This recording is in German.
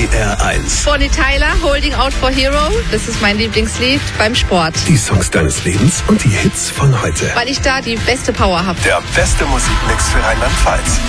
SWR1. Bonnie Tyler, Holding Out for Hero. Das ist mein Lieblingslied beim Sport. Die Songs deines Lebens und die Hits von heute. Weil ich da die beste Power habe. Der beste Musikmix für Rheinland-Pfalz.